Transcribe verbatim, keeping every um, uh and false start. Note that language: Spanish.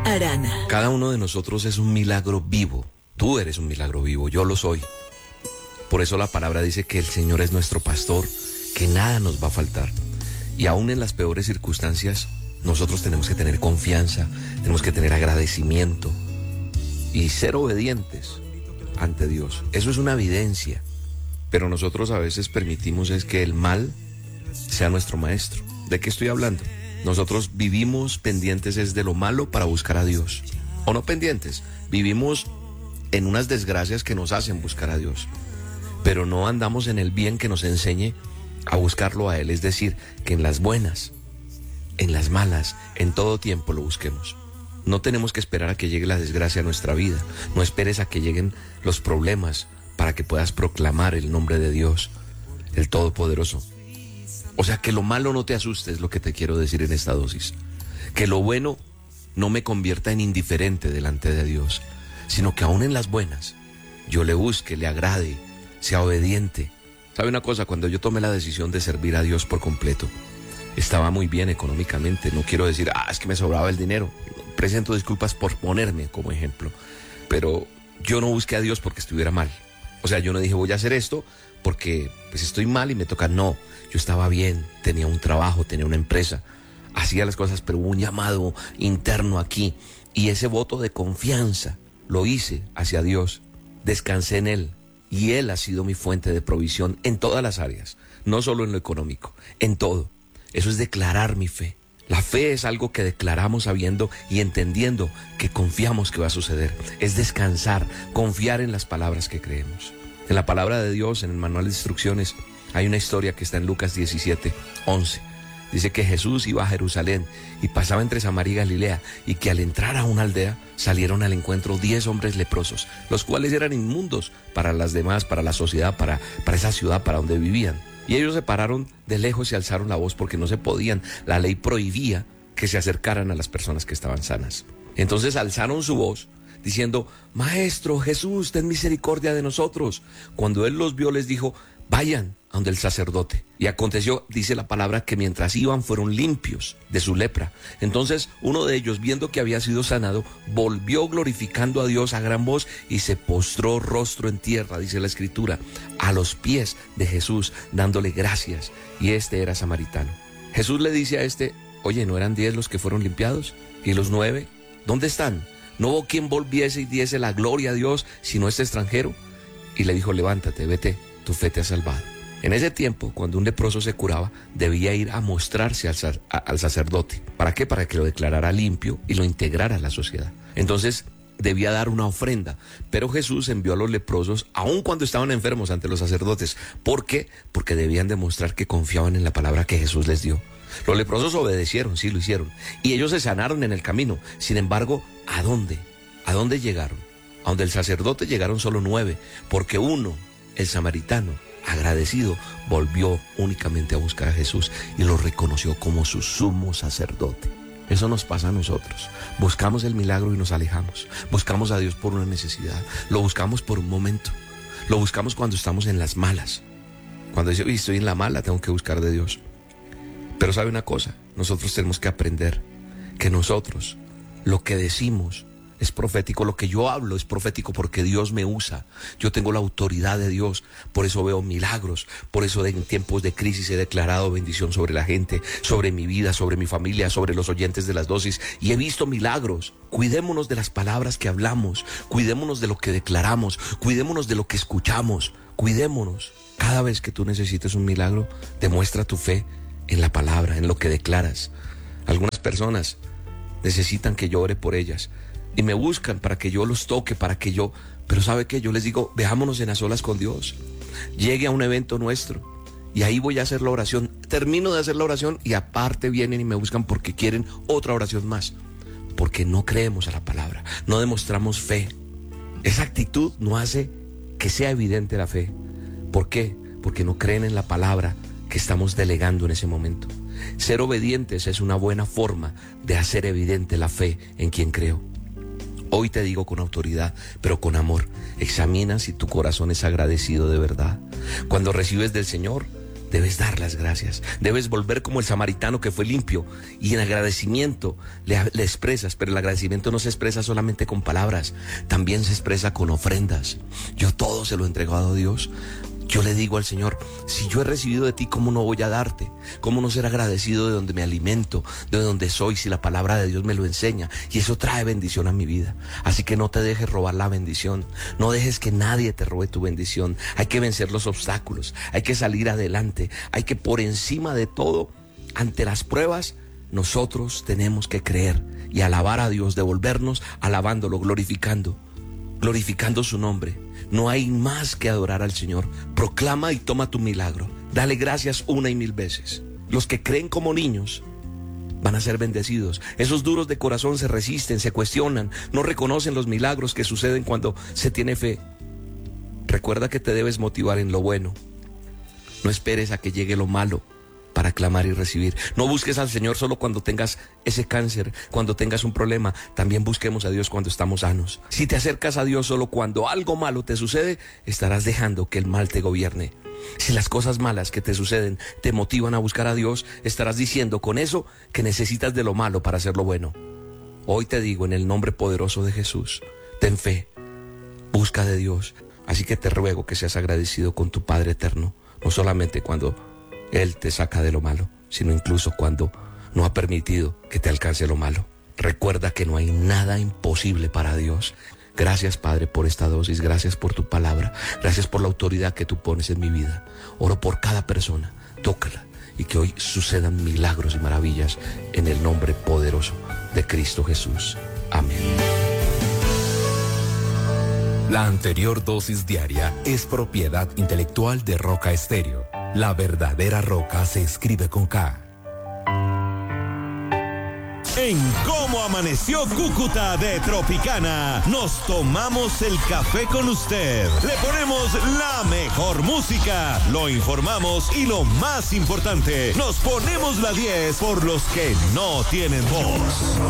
Arana. Cada uno de nosotros es un milagro vivo. Tú eres un milagro vivo, yo lo soy. Por eso la palabra dice que el Señor es nuestro pastor, que nada nos va a faltar. Y aún en las peores circunstancias, nosotros tenemos que tener confianza, tenemos que tener agradecimiento y ser obedientes ante Dios. Eso es una evidencia. Pero nosotros a veces permitimos es que el mal sea nuestro maestro. ¿De qué estoy hablando? Nosotros vivimos pendientes es de lo malo para buscar a Dios. O no pendientes, vivimos en unas desgracias que nos hacen buscar a Dios. Pero no andamos en el bien que nos enseñe a buscarlo a Él. Es decir, que en las buenas, en las malas, en todo tiempo lo busquemos. No tenemos que esperar a que llegue la desgracia a nuestra vida. No esperes a que lleguen los problemas para que puedas proclamar el nombre de Dios, el Todopoderoso. O sea, que lo malo no te asuste, es lo que te quiero decir en esta dosis. Que lo bueno no me convierta en indiferente delante de Dios, sino que aún en las buenas yo le busque, le agrade, sea obediente. ¿Sabe una cosa? Cuando yo tomé la decisión de servir a Dios por completo, estaba muy bien económicamente. No quiero decir, ah, es que me sobraba el dinero. Presento disculpas por ponerme como ejemplo. Pero yo no busqué a Dios porque estuviera mal. O sea, yo no dije, voy a hacer esto porque pues estoy mal y me toca. No, yo estaba bien, tenía un trabajo, tenía una empresa, hacía las cosas, pero hubo un llamado interno aquí. Y ese voto de confianza lo hice hacia Dios. Descansé en Él. Y Él ha sido mi fuente de provisión en todas las áreas, no solo en lo económico, en todo. Eso es declarar mi fe. La fe es algo que declaramos sabiendo y entendiendo que confiamos que va a suceder. Es descansar, confiar en las palabras que creemos. En la palabra de Dios, en el manual de instrucciones, hay una historia que está en Lucas diecisiete, once. Dice que Jesús iba a Jerusalén y pasaba entre Samaria y Galilea, y que al entrar a una aldea salieron al encuentro diez hombres leprosos, los cuales eran inmundos para las demás, para la sociedad, para, para esa ciudad, para donde vivían. Y ellos se pararon de lejos y alzaron la voz porque no se podían. La ley prohibía que se acercaran a las personas que estaban sanas. Entonces alzaron su voz diciendo, Maestro Jesús, ten misericordia de nosotros. Cuando él los vio les dijo, vayan a donde el sacerdote. Y aconteció, dice la palabra, que mientras iban fueron limpios de su lepra. Entonces uno de ellos, viendo que había sido sanado, volvió glorificando a Dios a gran voz y se postró rostro en tierra, dice la escritura, a los pies de Jesús, dándole gracias. Y este era samaritano. Jesús le dice a este, oye, ¿no eran diez los que fueron limpiados? ¿Y los nueve? ¿Dónde están? No hubo quien volviese y diese la gloria a Dios, sino este extranjero. Y le dijo, levántate, vete, tu fe te ha salvado. En ese tiempo, cuando un leproso se curaba, debía ir a mostrarse al, al sacerdote. ¿Para qué? Para que lo declarara limpio y lo integrara a la sociedad. Entonces, debía dar una ofrenda. Pero Jesús envió a los leprosos, aun cuando estaban enfermos, ante los sacerdotes. ¿Por qué? Porque debían demostrar que confiaban en la palabra que Jesús les dio. Los leprosos obedecieron, sí lo hicieron. Y ellos se sanaron en el camino. Sin embargo, ¿a dónde? ¿A dónde llegaron? A donde el sacerdote llegaron solo nueve, porque uno, el samaritano, agradecido, volvió únicamente a buscar a Jesús y lo reconoció como su sumo sacerdote. Eso nos pasa a nosotros. Buscamos el milagro y nos alejamos. Buscamos a Dios por una necesidad. Lo buscamos por un momento. Lo buscamos cuando estamos en las malas. Cuando dice, uy, estoy en la mala, tengo que buscar de Dios. Pero sabe una cosa, nosotros tenemos que aprender que nosotros, lo que decimos es profético, lo que yo hablo es profético porque Dios me usa. Yo tengo la autoridad de Dios, por eso veo milagros, por eso en tiempos de crisis he declarado bendición sobre la gente, sobre mi vida, sobre mi familia, sobre los oyentes de las dosis, y he visto milagros. Cuidémonos de las palabras que hablamos, cuidémonos de lo que declaramos, cuidémonos de lo que escuchamos, cuidémonos. Cada vez que tú necesites un milagro, demuestra tu fe en la palabra, en lo que declaras. Algunas personas necesitan que yo ore por ellas y me buscan para que yo los toque, para que yo... Pero ¿sabe qué? Yo les digo, veámonos en las solas con Dios. Llegue a un evento nuestro y ahí voy a hacer la oración. Termino de hacer la oración y aparte vienen y me buscan porque quieren otra oración más. Porque no creemos a la palabra, no demostramos fe. Esa actitud no hace que sea evidente la fe. ¿Por qué? Porque no creen en la palabra que estamos delegando en ese momento. Ser obedientes es una buena forma de hacer evidente la fe en quien creo. Hoy te digo con autoridad, pero con amor, examina si tu corazón es agradecido de verdad. Cuando recibes del Señor, debes dar las gracias. Debes volver como el samaritano que fue limpio y en agradecimiento le, le expresas, pero el agradecimiento no se expresa solamente con palabras, también se expresa con ofrendas. Yo todo se lo he entregado a Dios. Yo le digo al Señor, si yo he recibido de ti, ¿cómo no voy a darte? ¿Cómo no ser agradecido de donde me alimento, de donde soy, si la palabra de Dios me lo enseña? Y eso trae bendición a mi vida. Así que no te dejes robar la bendición. No dejes que nadie te robe tu bendición. Hay que vencer los obstáculos. Hay que salir adelante. Hay que por encima de todo, ante las pruebas, nosotros tenemos que creer y alabar a Dios, devolvernos alabándolo, glorificando, glorificando su nombre. No hay más que adorar al Señor. Proclama y toma tu milagro. Dale gracias una y mil veces. Los que creen como niños van a ser bendecidos. Esos duros de corazón se resisten, se cuestionan, no reconocen los milagros que suceden cuando se tiene fe. Recuerda que te debes motivar en lo bueno. No esperes a que llegue lo malo para clamar y recibir. No busques al Señor solo cuando tengas ese cáncer, cuando tengas un problema. También busquemos a Dios cuando estamos sanos. Si te acercas a Dios solo cuando algo malo te sucede, estarás dejando que el mal te gobierne. Si las cosas malas que te suceden te motivan a buscar a Dios, estarás diciendo con eso que necesitas de lo malo para hacer lo bueno. Hoy te digo en el nombre poderoso de Jesús, ten fe, busca de Dios. Así que te ruego que seas agradecido con tu Padre eterno, no solamente cuando Él te saca de lo malo, sino incluso cuando no ha permitido que te alcance lo malo. Recuerda que no hay nada imposible para Dios. Gracias, Padre, por esta dosis. Gracias por tu palabra. Gracias por la autoridad que tú pones en mi vida. Oro por cada persona. Tócala y que hoy sucedan milagros y maravillas en el nombre poderoso de Cristo Jesús. Amén. La anterior dosis diaria es propiedad intelectual de Roca Estéreo. La verdadera roca se escribe con K. En Cómo Amaneció Cúcuta de Tropicana, nos tomamos el café con usted. Le ponemos la mejor música, lo informamos y lo más importante, nos ponemos la diez por los que no tienen voz.